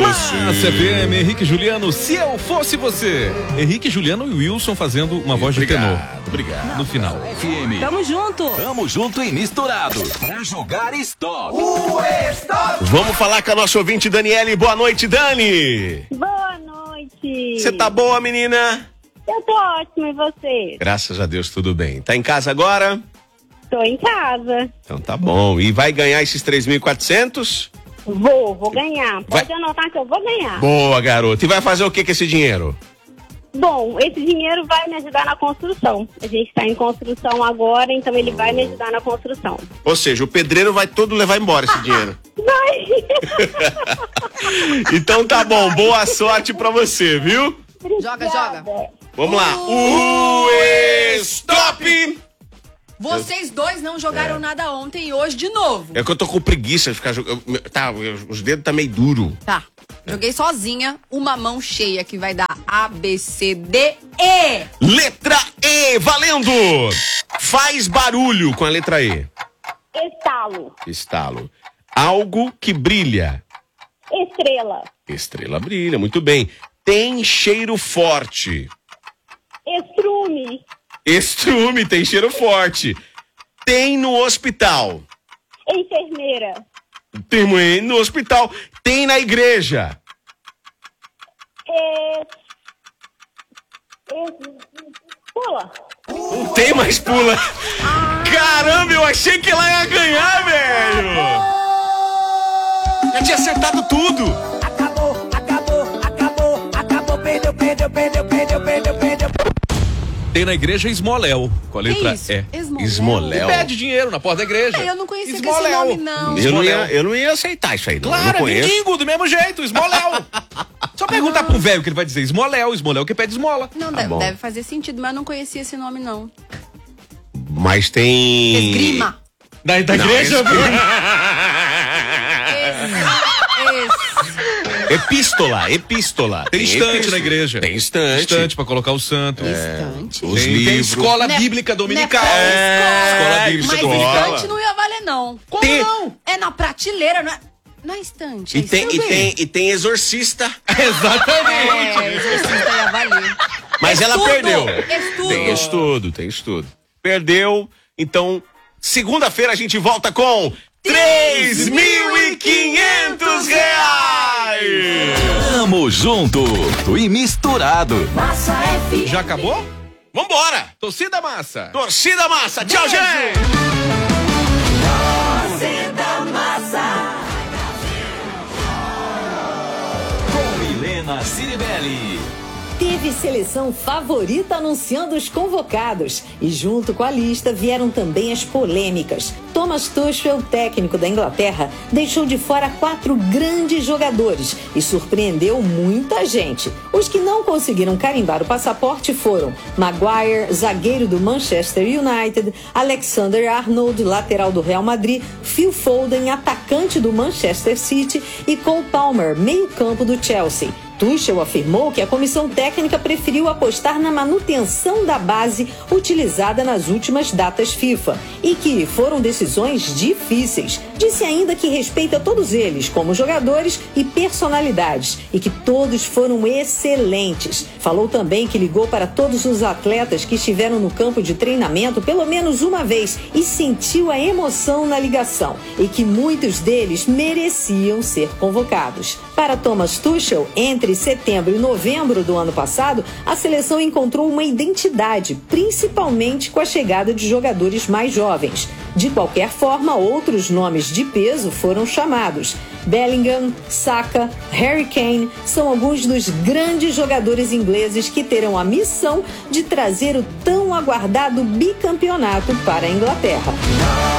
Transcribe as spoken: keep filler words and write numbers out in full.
você. Massa F M, Henrique e Juliano, se eu fosse você. Henrique, Juliano e Wilson fazendo uma voz Obrigado, de tenor. Obrigado. No final. F M. Tamo junto. Tamo junto e misturado. Pra jogar stop. O stop. Vamos falar com a nossa ouvinte Daniele. Boa noite, Dani. Boa noite. Você tá boa, menina? Eu tô ótima, e você? Graças a Deus, tudo bem. Tá em casa agora? Tô em casa. Então tá bom. E vai ganhar esses três mil e quatrocentos? Vou, vou ganhar. Pode Vai... anotar que eu vou ganhar. Boa, garota. E vai fazer o que com esse dinheiro? Bom, esse dinheiro vai me ajudar na construção. A gente tá em construção agora, então ele vai me ajudar na construção. Ou seja, o pedreiro vai todo levar embora esse dinheiro. Vai! Então tá bom. Boa sorte pra você, viu? Joga, joga. Vamos lá. O stop! Vocês dois não jogaram é. nada ontem e hoje de novo. É que eu tô com preguiça de ficar jogando. Tá, os dedos tá meio duro. Tá. Joguei sozinha, uma mão cheia que vai dar A, B, C, D, E. Letra E, valendo! Faz barulho com a letra E. Estalo. Estalo. Algo que brilha. Estrela. Estrela brilha, muito bem. Tem cheiro forte. Estrume. Estrume, tem cheiro forte. Tem no hospital. Enfermeira. Tem no hospital. Tem na igreja. É... É... Pula. Não tem mais pula. Ah. Caramba, eu achei que ela ia ganhar, velho. Já tinha acertado tudo. Acabou, acabou, acabou, acabou, perdeu, perdeu, perdeu, perdeu, perdeu, perdeu. Tem na igreja Esmoléu, com a letra E. Esmoléu. E pede dinheiro na porta da igreja. É, eu não conhecia esse nome, não. Eu não, ia, eu não ia aceitar isso aí, não. Claro, eu não é mendigo, do mesmo jeito, Esmoléu. Só perguntar pro velho que ele vai dizer Esmoléu, Esmoléu que pede esmola. Não, tá deve, deve fazer sentido, mas eu não conhecia esse nome, não. Mas tem... Esgrima. Da, da igreja? Epístola, epístola. Tem, tem estante epístola. Na igreja. Tem estante. Estante pra colocar o santo. É. Estante. Os tem, livros. Tem escola ne bíblica dominical. Ne é, escola bíblica mas dominical. estante não ia valer, não. Como tem... não? É na prateleira, não é? Na estante. E, tem, e, tem, e tem exorcista. Exatamente. É, exorcista ia valer. Mas estudo, ela perdeu. Estudo. Tem estudo, tem estudo. Perdeu, então, segunda-feira a gente volta com três mil e quinhentos reais! Tamo junto e misturado. Massa F M. Já acabou? Vambora! Torcida Massa! Torcida Massa! Tchau, Beijo. gente! Torcida Massa. Com Milena Ciribelli. Teve seleção favorita anunciando os convocados. E junto com a lista vieram também as polêmicas. Thomas Tuchel, técnico da Inglaterra, deixou de fora quatro grandes jogadores e surpreendeu muita gente. Os que não conseguiram carimbar o passaporte foram Maguire, zagueiro do Manchester United, Alexander-Arnold, lateral do Real Madrid, Phil Foden, atacante do Manchester City e Cole Palmer, meio-campo do Chelsea. Tuchel afirmou que a comissão técnica preferiu apostar na manutenção da base utilizada nas últimas datas FIFA e que foram decisões difíceis. Disse ainda que respeita todos eles como jogadores e personalidades e que todos foram excelentes. Falou também que ligou para todos os atletas que estiveram no campo de treinamento pelo menos uma vez e sentiu a emoção na ligação e que muitos deles mereciam ser convocados. Para Thomas Tuchel, entre Entre setembro e novembro do ano passado, a seleção encontrou uma identidade, principalmente com a chegada de jogadores mais jovens. De qualquer forma, outros nomes de peso foram chamados. Bellingham, Saka, Harry Kane são alguns dos grandes jogadores ingleses que terão a missão de trazer o tão aguardado bicampeonato para a Inglaterra.